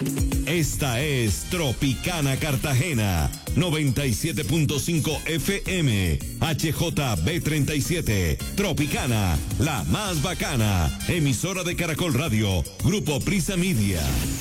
Esta es Tropicana Cartagena, 97.5 FM, HJB37, Tropicana, la más bacana, emisora de Caracol Radio, Grupo Prisa Media.